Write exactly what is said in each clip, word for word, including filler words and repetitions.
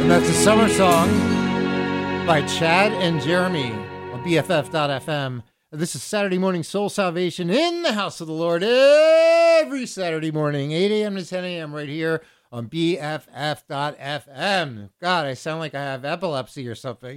And that's a summer song by Chad and Jeremy on B F F dot F M. This is Saturday Morning Soul Salvation in the house of the Lord every Saturday morning, eight a.m. to ten a.m. right here on B F F dot F M. God, I sound like I have epilepsy or something.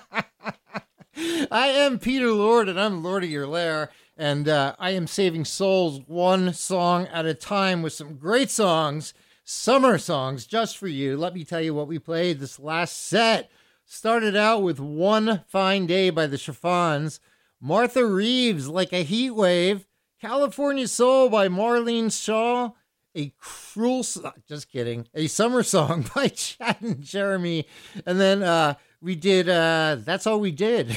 I am Peter Lord, and I'm Lord of your lair, and uh, I am saving souls one song at a time with some great songs, summer songs, just for you. Let me tell you what we played this last set. Started out with One Fine Day by the Chiffons, Martha Reeves, Like a Heat Wave, California Soul by Marlene Shaw, a cruel, just kidding, a summer song by Chad and Jeremy, and then uh, we did, uh, That's All We Did.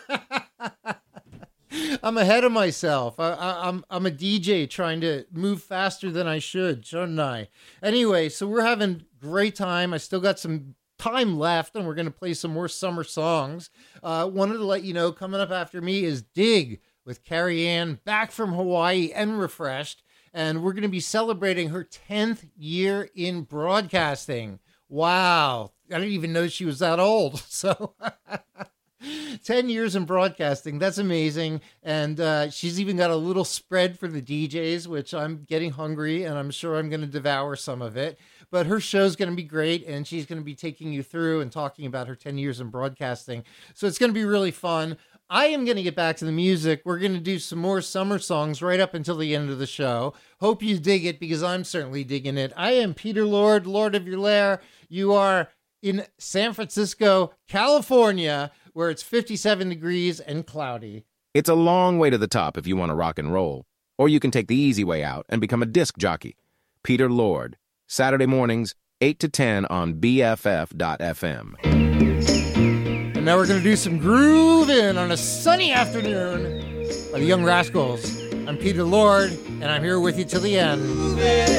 I'm ahead of myself. I, I, I'm I'm a D J trying to move faster than I should, shouldn't I? Anyway, so we're having a great time. I still got some time left, and we're going to play some more summer songs. Uh, wanted to let you know, coming up after me is Dig with Carrie Ann, back from Hawaii and refreshed, and we're going to be celebrating her tenth year in broadcasting. Wow. I didn't even know she was that old. So ten years in broadcasting. That's amazing. And uh, she's even got a little spread for the D Js, which I'm getting hungry, and I'm sure I'm going to devour some of it. But her show's going to be great, and she's going to be taking you through and talking about her ten years in broadcasting. So it's going to be really fun. I am going to get back to the music. We're going to do some more summer songs right up until the end of the show. Hope you dig it, because I'm certainly digging it. I am Peter Lord, Lord of your lair. You are in San Francisco, California, where it's fifty-seven degrees and cloudy. It's a long way to the top if you want to rock and roll. Or you can take the easy way out and become a disc jockey. Peter Lord, Saturday mornings, eight to ten on B F F dot F M. And now we're going to do some grooving on a sunny afternoon by the Young Rascals. I'm Peter Lord, and I'm here with you till the end.